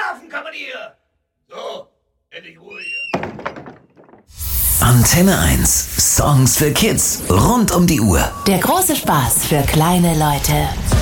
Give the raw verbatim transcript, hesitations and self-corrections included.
Schlafen kann man hier. So, endlich Ruhe hier. Antenne eins. Songs für Kids rund um die Uhr. Der große Spaß für kleine Leute.